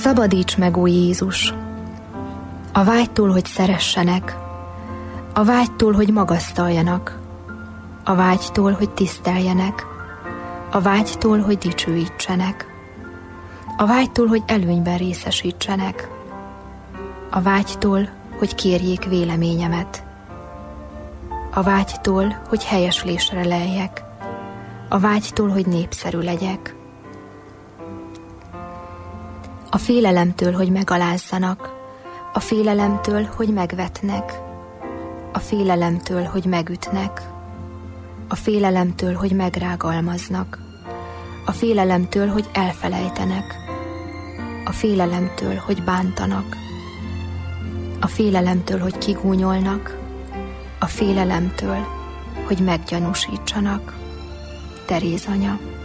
Szabadíts meg, ó Jézus, a vágytól, hogy szeressenek, a vágytól, hogy magasztaljanak, a vágytól, hogy tiszteljenek, a vágytól, hogy dicsőítsenek, a vágytól, hogy előnyben részesítsenek, a vágytól, hogy kérjék véleményemet, a vágytól, hogy helyeslésre leljek, a vágytól, hogy népszerű legyek, a félelemtől, hogy megalázzanak, a félelemtől, hogy megvetnek, a félelemtől, hogy megütnek, a félelemtől, hogy megrágalmaznak, a félelemtől, hogy elfelejtenek, a félelemtől, hogy bántanak, a félelemtől, hogy kigúnyolnak, a félelemtől, hogy meggyanúsítsanak. Teréz anya.